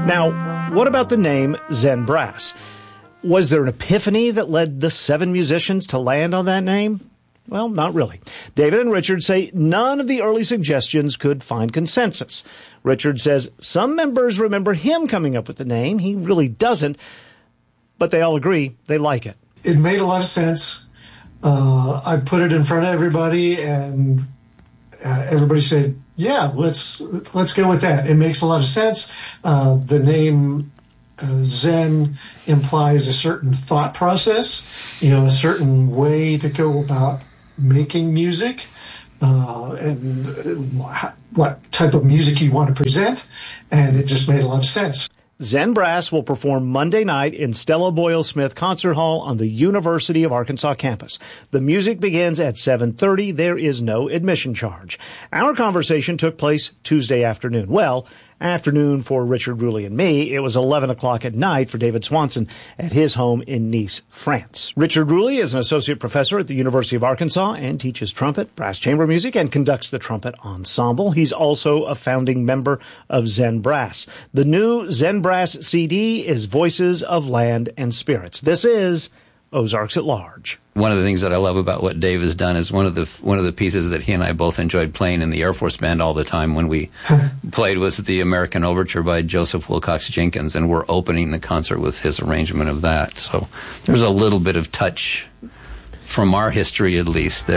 Now, what about the name Zen Brass? Was there an epiphany that led the 7 musicians to land on that name? Well, not really. David and Richard say none of the early suggestions could find consensus. Richard says some members remember him coming up with the name. He really doesn't. But they all agree they like it. It made a lot of sense. I put it in front of everybody, and everybody said, yeah, let's go with that. It makes a lot of sense. The name Zen implies a certain thought process, a certain way to go about making music, and what type of music you want to present, and it just made a lot of sense. Zen Brass will perform Monday night in Stella Boyle Smith Concert Hall on the University of Arkansas campus. The music begins at 7:30. There is no admission charge. Our conversation took place Tuesday afternoon. Well, afternoon for Richard Rulli and me. It was 11 o'clock at night for David Swanson at his home in Nice, France. Richard Rulli is an associate professor at the University of Arkansas and teaches trumpet, brass chamber music, and conducts the trumpet ensemble. He's also a founding member of Zen Brass. The new Zen Brass CD is Voices of Land and Spirits. This is Ozarks at Large. One of the things that I love about what Dave has done is one of the pieces that he and I both enjoyed playing in the Air Force Band all the time when we played was the American Overture by Joseph Wilcox Jenkins, and we're opening the concert with his arrangement of that. So there's a little bit of touch from our history, at least, there.